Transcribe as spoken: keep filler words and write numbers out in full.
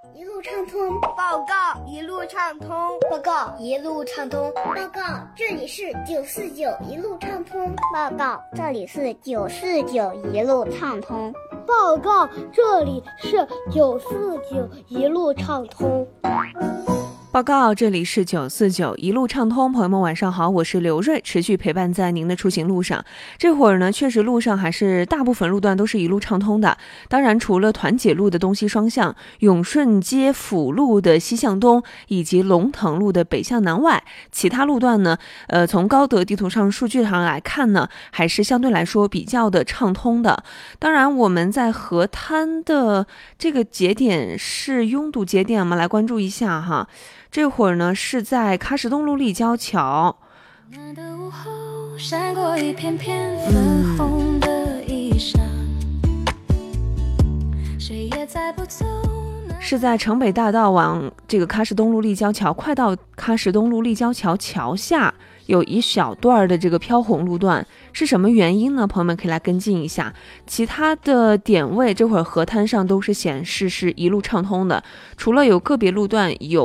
一路畅通， 报告一路畅通， 报告一路畅通，报告这里是九四九一路畅通， 报告这里是九四九一路畅通， 报告这里是九四九一路畅通。 报告这里是九四九一路畅通，朋友们晚上好，我是刘瑞，持续陪伴在您的出行路上。这会儿呢，确实路上还是大部分路段都是一路畅通的。当然，除了团结路的东西双向、永顺街辅路的西向东以及龙腾路的北向南外，其他路段呢，呃，从高德地图上数据上来看呢，还是相对来说比较的畅通的。当然，我们在河滩的这个节点是拥堵节点，我们来关注一下哈。这会儿呢是在喀什东路立交桥， 闪过一片片粉红的衣裳，谁也载不走。 是在城北大道往这个喀什东路立交桥，快到喀什东路立交桥桥下有一小段的这个飘红路段，是什么原因呢？朋友们可以来跟进一下。其他的点位这会儿河滩上都是显示是一路畅通的，除了有个别路段有